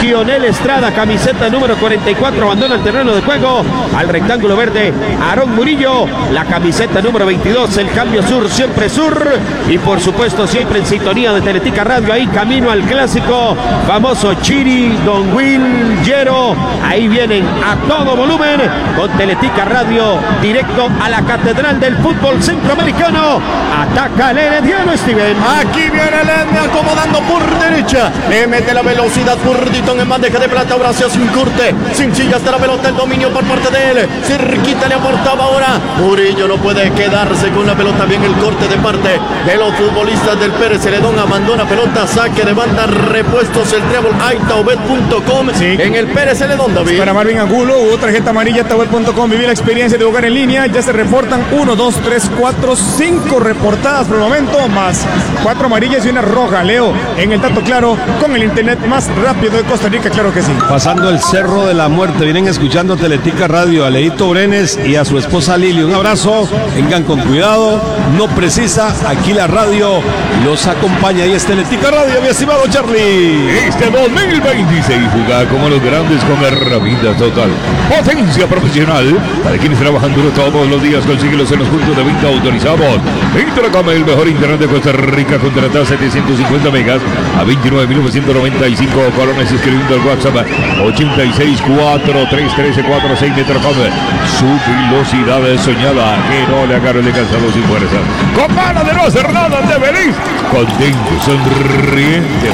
Gionel Estrada, camiseta número 44, abandona el terreno de juego. Al rectángulo verde, Aarón Murillo, la camiseta número 22, el cambio sur, siempre sur. Y por supuesto, siempre en sintonía de Teletica Radio, ahí camino al clásico, famoso Chiri, Don Will, Yero. Ahí vienen a todo volumen con Teletica Radio, directo a la Catedral del Fútbol Centroamericano. Ataca el Herediano, Steven. Aquí viene el Edme acomodando por derecha. Le mete la velocidad Burditón en bandeja de plata. Horacio sin corte, sin sillas de la pelota, el dominio por parte de él. Cerquita le aportaba ahora. Murillo no puede quedarse con la pelota. Bien el corte de parte de los futbolistas del Pérez Celedón. Abandona pelota, saque de banda, repuestos el trébol. Taubet.com sí. En el Pérez Celedón, David. Para Marvin Angulo, hubo tarjeta amarilla. Taubet.com, viví la experiencia de jugar en línea. Ya se reportan 1, 2, 3, 4, 5 reportadas por el momento, más 4 amarillas y una roja. Leo, en el dato claro, con el internet más rápido de Costa Rica, claro que sí. Pasando el Cerro de la Muerte, vienen escuchando Teletica Radio, a Leito Brenes y a su esposa Lili. Un abrazo, vengan con cuidado, no precisa, aquí la radio los acompaña. Y es Teletica Radio, mi estimado Charlie. Este 2026 juega como los grandes con herramientas total. Potencia profesional para quienes trabajan duro todos los días. Consíguelos en los puntos de venta autorizados. Intracom, el mejor internet de Costa Rica. Contratar 750 megas a 29.995 colones, escribiendo al WhatsApp 86431346 Metrocom. Su velocidad soñada, que no le agarre de cansado sin fuerza. Con ganas de no hacer nada, de feliz, contento, sonriente,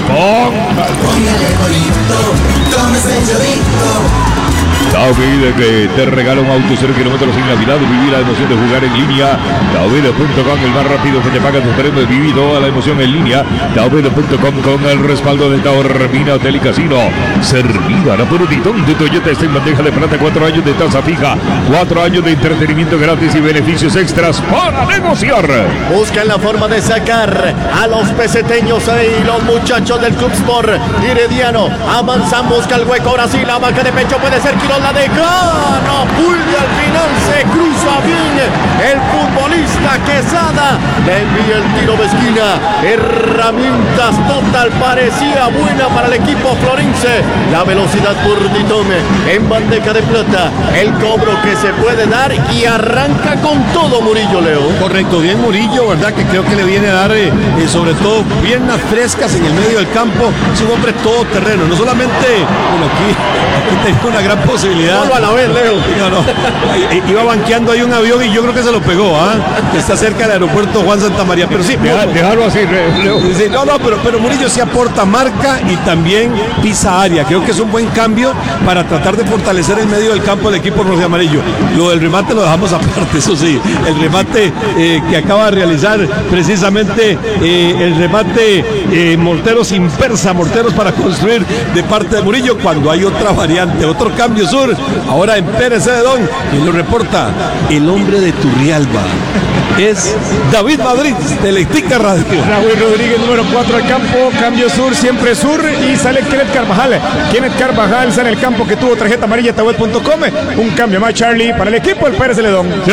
David, que te regala un auto 0 kilómetros sin Navidad. Vivir la emoción de jugar en línea. David.com, el más rápido que te paga tus premios. Viví toda la emoción en línea. David.com, con el respaldo de Taormina Hotel y Casino. Servida la Burditón de Toyota, está en bandeja de plata. 4 años de tasa fija, 4 años de entretenimiento gratis y beneficios extras para negociar. Buscan la forma de sacar a los peseteños y los muchachos del Club Sport Herediano. Avanzan, busca el hueco. Ahora sí, la vaca de pecho puede ser Quirón, la de gana. Pulve al final, se cruza bien el futbolista Quesada. Le envía el tiro de esquina. Herramientas total, parecía buena para el equipo florense. La velocidad por Ditome en bandeja de plata. El cobro que se puede dar y arranca con todo Murillo, Leo. Correcto, bien Murillo, ¿verdad? Que creo que le viene a dar sobre todo piernas frescas en el medio del campo. Es un hombre todoterreno, no solamente, bueno, aquí tenía una gran posibilidad. Solo a la vez, Leo. No. Iba banqueando ahí un avión y yo creo que se lo pegó, que está cerca del aeropuerto Juan Santamaría, pero sí. Dejarlo así, Leo. Sí, pero Murillo sí aporta marca y también pisa área. Creo que es un buen cambio para tratar de fortalecer el medio del campo del equipo rojo y amarillo. Lo del remate lo dejamos aparte, eso sí. El remate que acaba de realizar precisamente el remate morteros inversa, morteros para construir de parte de Murillo, cuando hay otra variante, otro cambio sur. Ahora en Pérez Celedón, quien lo reporta, el hombre de Turrialba es David Madrid, Teletica Radio. Raúl Rodríguez, número 4 al campo, cambio sur, siempre sur, y sale Kenneth Carvajal. Kenneth Carvajal sale en el campo, que tuvo tarjeta amarilla. Tabuet.com, un cambio más, Charlie, para el equipo del Pérez Celedón. Se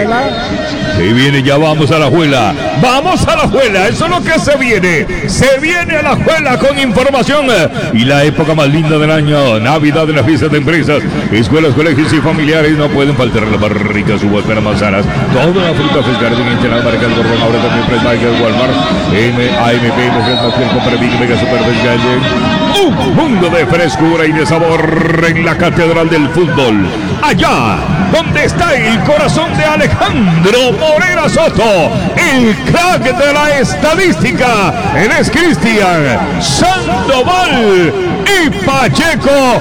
viene, ya vamos a la juela. Vamos a la juela, eso es lo que se viene. Se viene a la juela con información y la época más linda del año, Navidad de las fiestas de empresas, escuelas, colegios y familiares. No pueden faltar las más ricas uvas, peras, manzanas, toda la fruta fresca en enchilada, marca el Gordón, ahora también Pressmaker, Walmart, AMP, Nación, Compra Big, Mega Super Fresca. Un mundo de frescura y de sabor en la Catedral del Fútbol. Allá donde está el corazón de Alejandro Morera Soto, el crack de la estadística. Él es Cristian Sandoval y Pacheco.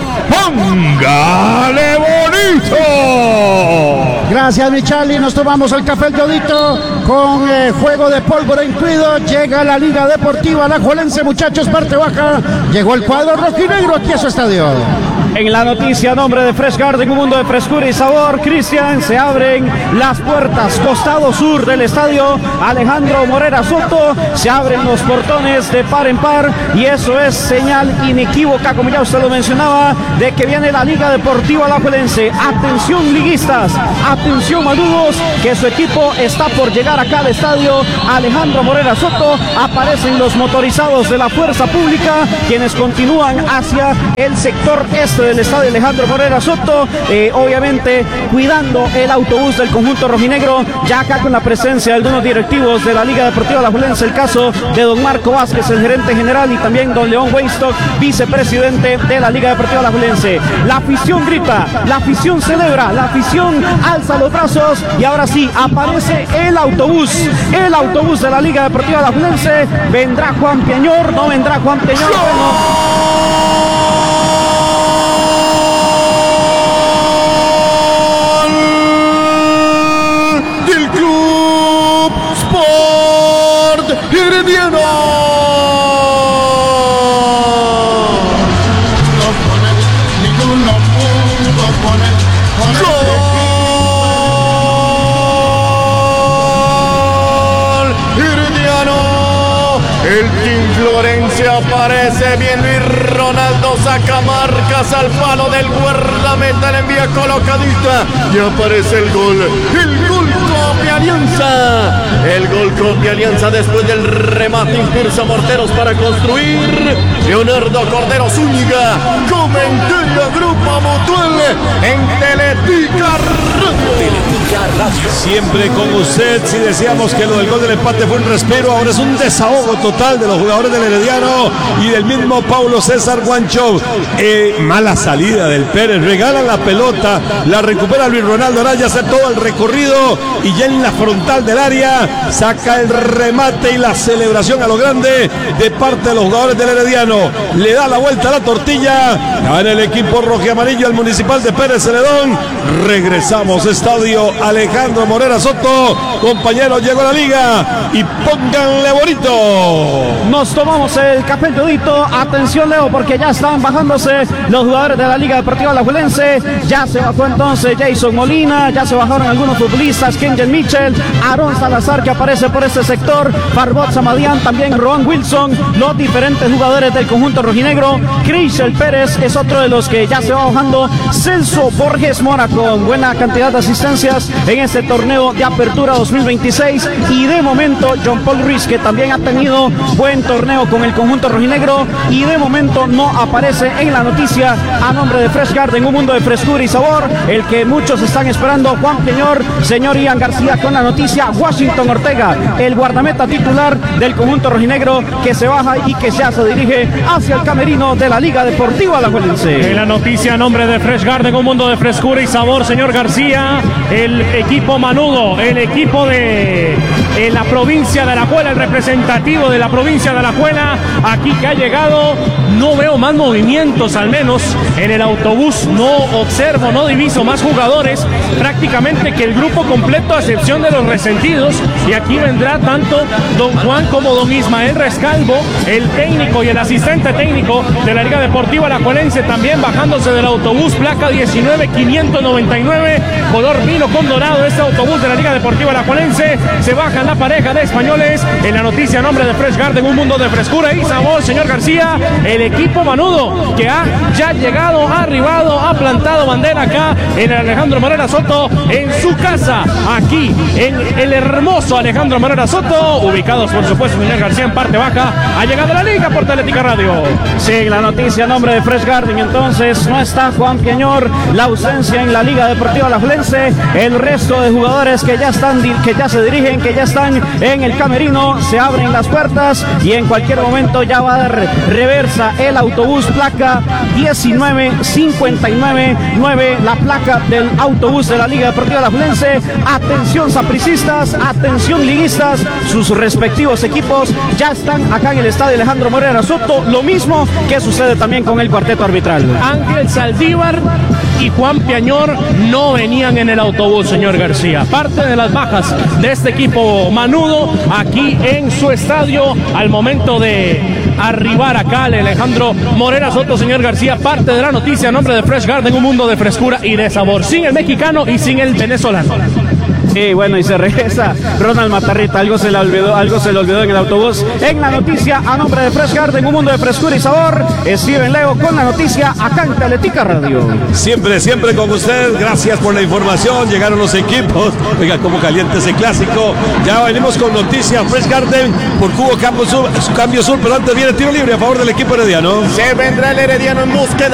¡Póngale bonito! Gracias, mi Charlie. Nos tomamos el café El Yodito con juego de pólvora incluido. Llega la Liga Deportiva Alajuelense, muchachos, parte baja. Llegó el cuadro rojinegro aquí a su estadio. En la noticia, nombre de Fresh Garden, un mundo de frescura y sabor. Cristian, se abren las puertas, costado sur del estadio Alejandro Morera Soto. Se abren los portones de par en par y eso es señal inequívoca, como ya usted lo mencionaba, de que viene la Liga Deportiva Alajuelense. Atención liguistas, atención manudos, que su equipo está por llegar acá al estadio Alejandro Morera Soto. Aparecen los motorizados de la Fuerza Pública, quienes continúan hacia el sector este del estadio Alejandro Morera Soto, obviamente cuidando el autobús del conjunto rojinegro, ya acá con la presencia de algunos directivos de la Liga Deportiva Alajuelense, el caso de don Marco Vázquez, el gerente general, y también don León Weinstock, vicepresidente de la Liga Deportiva Alajuelense. La afición grita, la afición celebra, la afición alza los brazos y ahora sí aparece el autobús de la Liga Deportiva Alajuelense. ¿Vendrá Juan Peñor? ¿No vendrá Juan Peñor? Del Club Sport Herediano. Aparece bien Luis Ronaldo, saca marcas al palo del guardameta, le envía colocadita y aparece el gol copia Alianza. El gol copia Alianza después del remate, impulsa Morteros para construir. Leonardo Cordero Zúñiga, comentario Grupo Mutual en Teletica Radio. Siempre con usted. Si decíamos que lo del gol del empate fue un respiro, ahora es un desahogo total de los jugadores del Herediano y del mismo Paulo César Guancho. Mala salida del Pérez, regala la pelota, la recupera Luis Ronaldo Araya, hace todo el recorrido y ya en la frontal del área saca el remate y la celebración a lo grande de parte de los jugadores del Herediano. Le da la vuelta a la tortilla, gana el equipo rojiamarillo al Municipal de Pérez Celedón. Regresamos, estadio Alejandro Morera Soto. Compañeros, llegó la liga y pónganle bonito. Nos tomamos el café todito. Atención, Leo, porque ya están bajándose los jugadores de la Liga Deportiva Alajuelense. Ya se bajó entonces Jason Molina, ya se bajaron algunos futbolistas, Kenjen Mitchell, Aaron Salazar, que aparece por este sector, Farbot Samadian, también Roan Wilson, los diferentes jugadores del conjunto rojinegro. Crisel Pérez es otro de los que ya se va bajando. Celso Borges Mora, con buena cantidad de asistencias en este torneo de apertura 2026, y de momento John Paul Ruiz, que también ha tenido buen torneo con el conjunto rojinegro y de momento no aparece en la noticia. A nombre de Fresh Garden, un mundo de frescura y sabor, el que muchos están esperando, Juan Peñor, señor Ian García con la noticia. Washington Ortega, el guardameta titular del conjunto rojinegro, que se baja y que ya se dirige hacia el camerino de la Liga Deportiva Alajuelense. En la noticia, a nombre de Fresh Garden, un mundo de frescura y sabor, señor García, el equipo manudo, el equipo de la provincia de Alajuela, el representativo de la provincia de Alajuela, aquí que ha llegado. No veo más movimientos, al menos en el autobús no observo, no diviso más jugadores, prácticamente que el grupo completo, a excepción de los resentidos, y aquí vendrá tanto don Juan como don Ismael Rescalvo, el técnico y el asistente técnico de la Liga Deportiva Alajuelense, también bajándose del autobús, placa 19599, color vino con dorado. Este autobús de la Liga Deportiva Alajuelense, se baja la pareja de españoles. En la noticia, a nombre de Fresh Garden, un mundo de frescura y sabor, señor García, el equipo manudo que ha ya llegado, ha arribado, ha plantado bandera acá en el Alejandro Morera Soto, en su casa, aquí en el hermoso Alejandro Morera Soto, ubicados por supuesto, señor García, en parte baja. Ha llegado la liga por Teletica Radio. Sí, la noticia a nombre de Fresh Garden, entonces no está Juan Peñor, la ausencia en la Liga Deportiva Alajuelense, el resto de jugadores que ya están, que ya se dirigen, que ya están en el camerino, se abren las puertas y en cualquier momento ya va a dar reversa el autobús, placa 19599, la placa del autobús de la Liga Deportiva Alajuelense. Atención sapricistas, atención liguistas, sus respectivos equipos ya están acá en el estadio Alejandro Morera Soto, lo mismo que sucede también con el cuarteto arbitral. Ángel Saldívar y Juan Peñor no venían en el autobús, señor García. Parte de las bajas de este equipo manudo aquí en su estadio al momento de arribar acá Alejandro Morera Soto, señor García, parte de la noticia a nombre de Fresh Garden, un mundo de frescura y de sabor, sin el mexicano y sin el venezolano. Y bueno, y se regresa Ronald Matarrita, algo se le olvidó en el autobús. En la noticia a nombre de Fresh Garden, un mundo de frescura y sabor, Steven Leo con la noticia acá en Teletica Radio. Siempre con usted, gracias por la información, llegaron los equipos, oiga cómo caliente ese clásico, ya venimos con noticias Fresh Garden por Cubo Cambio Sur, pero antes viene tiro libre a favor del equipo herediano. Se vendrá el Herediano en búsqueda